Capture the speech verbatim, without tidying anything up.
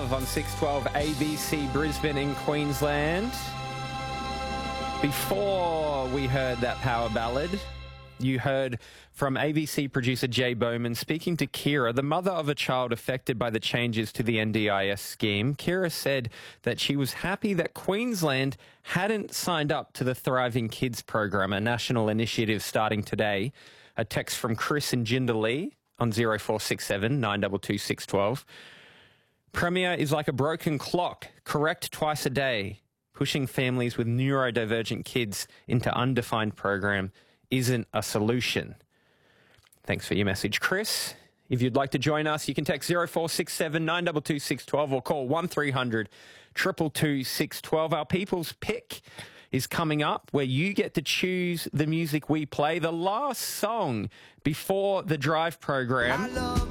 Love on six twelve A B C Brisbane in Queensland. Before we heard that power ballad, you heard from A B C producer Jay Bowman speaking to Kira, the mother of a child affected by the changes to the N D I S scheme. Kira said that she was happy that Queensland hadn't signed up to the Thriving Kids program, a national initiative starting today. A text from Chris and Jinder Lee on zero four six seven nine two two six one two. Premier is like a broken clock, correct twice a day. Pushing families with neurodivergent kids into undefined program isn't a solution. Thanks for your message, Chris. If you'd like to join us, you can text zero four six seven nine two two six one two or call one three hundred two two two six one two. Our People's Pick is coming up, where you get to choose the music we play. The last song before the Drive program